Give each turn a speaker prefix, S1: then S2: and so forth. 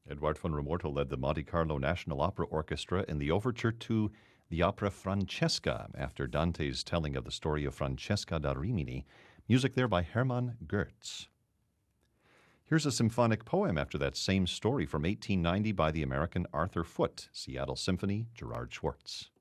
S1: Edward von Romorto led the Monte Carlo National Opera Orchestra in the overture to the opera Francesca, after Dante's telling of the story of Francesca da Rimini. Music there by Hermann Goetz. Here's a symphonic poem after that same story from 1890 by the American Arthur Foote, Seattle Symphony, Gerard Schwartz.